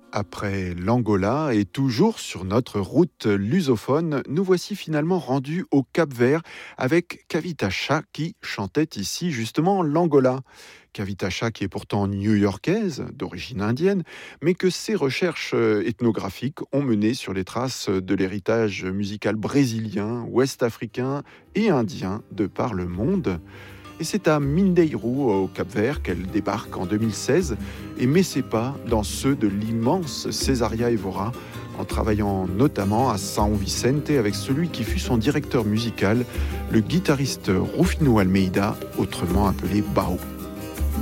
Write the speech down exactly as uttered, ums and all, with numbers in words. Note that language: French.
Après l'Angola et toujours sur notre route lusophone, nous voici finalement rendus au Cap-Vert avec Kavita qui chantait ici justement l'Angola. Kavita qui est pourtant new-yorkaise, d'origine indienne, mais que ses recherches ethnographiques ont mené sur les traces de l'héritage musical brésilien, ouest-africain et indien de par le monde. Et c'est à Mindeiro, au Cap-Vert, qu'elle débarque en deux mille seize et met ses pas dans ceux de l'immense Cesaria Evora, en travaillant notamment à São Vicente avec celui qui fut son directeur musical, le guitariste Rufino Almeida, autrement appelé Bao.